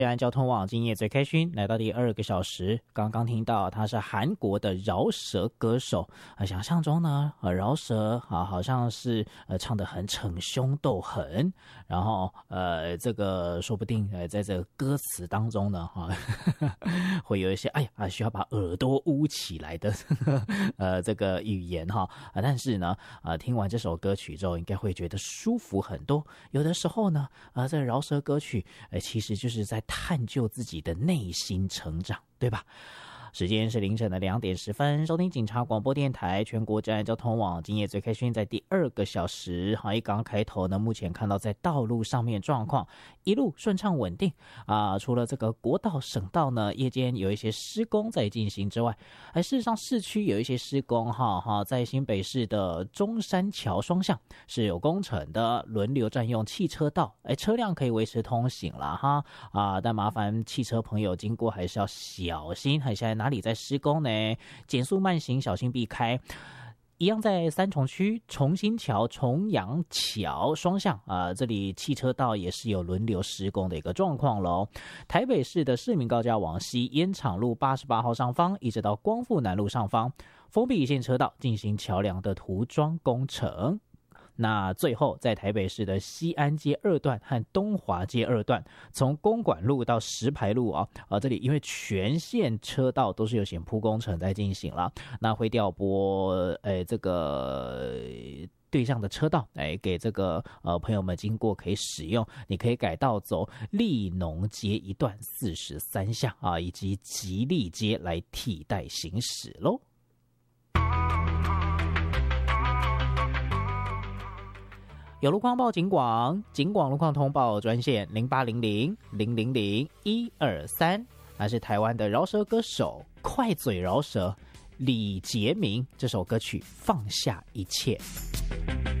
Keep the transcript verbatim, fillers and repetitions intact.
西安交通网今夜最开心，来到第二个小时。刚刚听到他是韩国的饶舌歌手，呃、想象中呢，呃、饶舌啊，好像是呃唱得很逞凶斗狠，然后呃，这个说不定呃在这个歌词当中呢，哈、啊，会有一些哎呀啊需要把耳朵捂起来的呃这个语言哈啊，但是呢，呃，听完这首歌曲之后，应该会觉得舒服很多。有的时候呢，呃，这个饶舌歌曲，呃，其实就是在探究自己的内心成长，对吧？时间是凌晨的两点十分，收听警察广播电台全国治安交通网，今夜最开心在第二个小时。好，一刚开头呢，目前看到在道路上面状况一路顺畅稳定啊、呃，除了这个国道、省道呢，夜间有一些施工在进行之外，哎，事实上市区有一些施工哈哈，在新北市的中山桥双向是有工程的，轮流占用汽车道，哎，车辆可以维持通行了哈啊，但麻烦汽车朋友经过还是要小心，还现在哪里在施工呢？减速慢行，小心避开。一样在三重区重新桥、重阳桥双向啊、呃，这里汽车道也是有轮流施工的一个状况喽。台北市的市民高架往西，烟厂路八十八号上方一直到光复南路上方，封闭一线车道进行桥梁的涂装工程。那最后在台北市的西安街二段和东华街二段，从公馆路到石牌路啊，啊这里因为全线车道都是有险铺工程在进行了，那会调拨诶这个对向的车道，哎，给这个呃朋友们经过可以使用，你可以改道走立农街一段四十三巷啊，以及吉利街来替代行驶喽。有路况报警广，警广路况通报专线零八零零零零零一二三，那是台湾的饶舌歌手快嘴饶舌李杰明，这首歌曲放下一切。